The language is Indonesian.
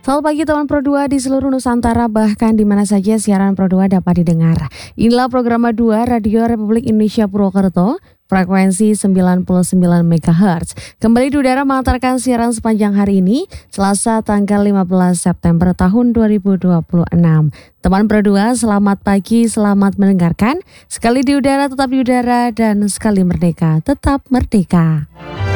Selamat pagi teman Pro 2 di seluruh Nusantara, bahkan di mana saja siaran Pro 2 dapat didengar. Inilah program 2 Radio Republik Indonesia Purwokerto, frekuensi 99 MHz. Kembali di udara mengantarkan siaran sepanjang hari ini, Selasa tanggal 15 September tahun 2026. Teman Pro 2, selamat pagi, selamat mendengarkan. Sekali di udara tetap di udara, dan sekali merdeka tetap merdeka.